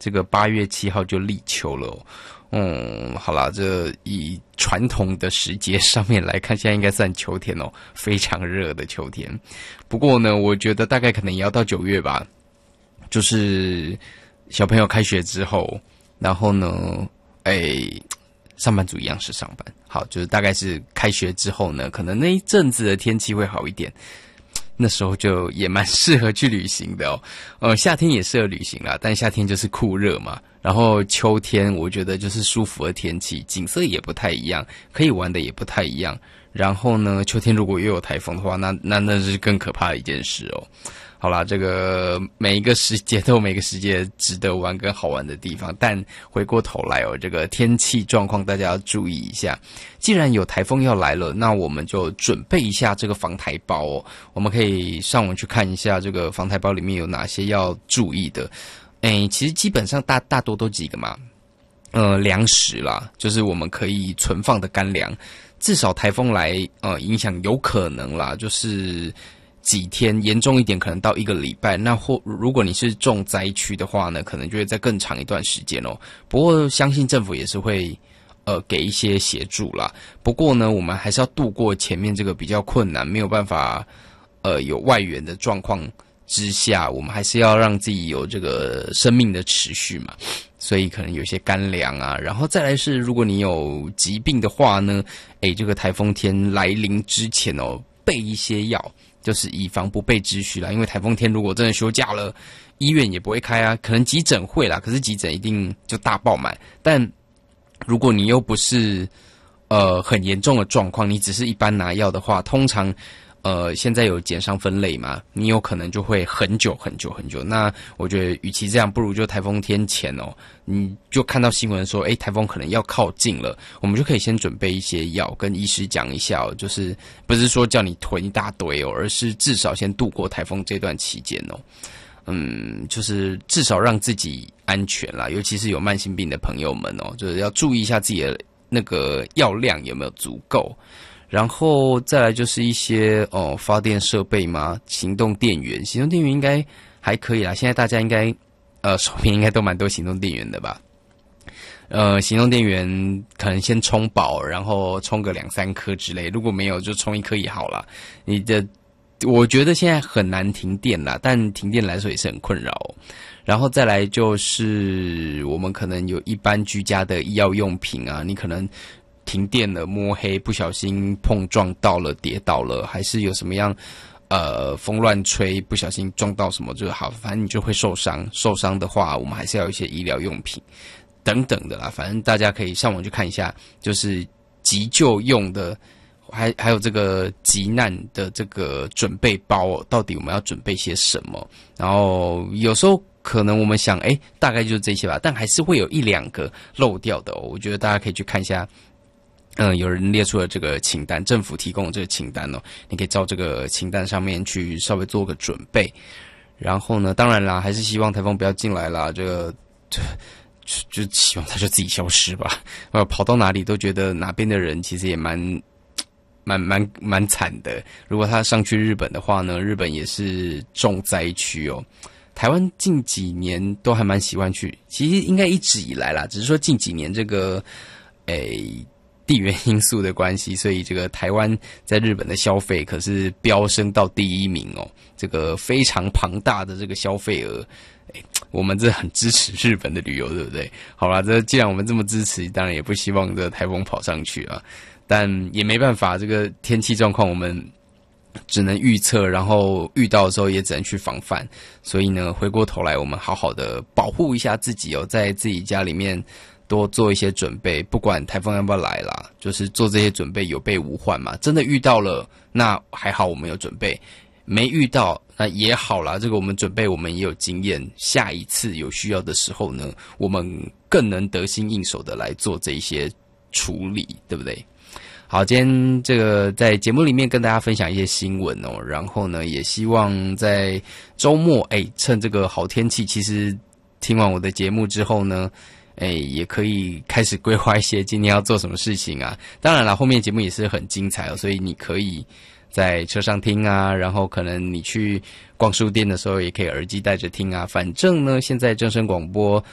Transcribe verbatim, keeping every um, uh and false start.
这个八月七号就立秋了哦。嗯，好啦，这以传统的时节上面来看，现在应该算秋天哦，非常热的秋天。不过呢，我觉得大概可能也要到九月吧，就是小朋友开学之后，然后呢，哎，上班族一样是上班。好，就是大概是开学之后呢，可能那一阵子的天气会好一点。那时候就也蛮适合去旅行的哦，呃，夏天也适合旅行啦，但夏天就是酷热嘛。然后秋天我觉得就是舒服的天气，景色也不太一样，可以玩的也不太一样。然后呢，秋天如果又有台风的话，那那那是更可怕的一件事哦。好啦，这个每一个时节都有每个时节值得玩跟好玩的地方，但回过头来哦，这个天气状况大家要注意一下。既然有台风要来了，那我们就准备一下这个防台包哦。我们可以上网去看一下这个防台包里面有哪些要注意的。诶，其实基本上大大多都几个嘛，呃，粮食啦，就是我们可以存放的干粮，至少台风来呃影响有可能啦，就是几天，严重一点可能到一个礼拜。那或如果你是重灾区的话呢，可能就会再更长一段时间哦。不过相信政府也是会呃给一些协助啦。不过呢，我们还是要度过前面这个比较困难，没有办法呃有外援的状况之下，我们还是要让自己有这个生命的持续嘛。所以可能有些干粮啊，然后再来是如果你有疾病的话呢，诶，这个台风天来临之前哦，备一些药。就是以防不备之需啦，因为台风天如果真的休假了，医院也不会开啊，可能急诊会啦，可是急诊一定就大爆满。但如果你又不是呃很严重的状况，你只是一般拿药的话，通常呃现在有减伤分类嘛，你有可能就会很久很久很久。那我觉得与其这样，不如就台风天前哦，你就看到新闻说，诶，台风可能要靠近了，我们就可以先准备一些药，跟医师讲一下哦，就是不是说叫你囤一大堆哦，而是至少先度过台风这段期间哦。嗯，就是至少让自己安全啦，尤其是有慢性病的朋友们哦，就是要注意一下自己的那个药量有没有足够。然后再来就是一些哦发电设备嘛，行动电源，行动电源应该还可以啦。现在大家应该呃手边应该都蛮多行动电源的吧？呃，行动电源可能先充饱，然后充个两三颗之类，如果没有就充一颗也好啦。你的我觉得现在很难停电啦，但停电来说也是很困扰哦。然后再来就是我们可能有一般居家的医药用品啊，你可能停电了，摸黑不小心碰撞到了，跌倒了，还是有什么样呃风乱吹不小心撞到什么就好，反正你就会受伤。受伤的话，我们还是要有一些医疗用品等等的啦。反正大家可以上网去看一下，就是急救用的，还还有这个急难的这个准备包哦，到底我们要准备些什么？然后有时候可能我们想，诶，大概就是这些吧，但还是会有一两个漏掉的哦。我觉得大家可以去看一下。嗯，有人列出了这个清单，政府提供的这个清单哦，你可以照这个清单上面去稍微做个准备。然后呢，当然啦，还是希望台风不要进来啦，这个就就希望它就自己消失吧。呃，跑到哪里都觉得哪边的人其实也蛮蛮蛮蛮惨的。如果他上去日本的话呢，日本也是重灾区哦。台湾近几年都还蛮喜欢去，其实应该一直以来啦，只是说近几年这个诶。地缘因素的关系，所以这个台湾在日本的消费可是飙升到第一名哦，这个非常庞大的这个消费额，哎，我们这很支持日本的旅游，对不对？好啦，这既然我们这么支持，当然也不希望这台风跑上去啊，但也没办法，这个天气状况我们只能预测，然后遇到的时候也只能去防范。所以呢，回过头来，我们好好的保护一下自己哦，在自己家里面。多做一些准备，不管台风要不要来啦，就是做这些准备有备无患嘛。真的遇到了，那还好我们有准备；没遇到，那也好啦。这个我们准备，我们也有经验。下一次有需要的时候呢，我们更能得心应手的来做这一些处理，对不对？好，今天这个在节目里面跟大家分享一些新闻哦，然后呢，也希望在周末，哎，趁这个好天气，其实听完我的节目之后呢。哎，也可以开始规划一些今天要做什么事情啊。当然了，后面节目也是很精彩哦，所以你可以在车上听啊，然后可能你去逛书店的时候也可以耳机戴着听啊。反正呢，现在正声广播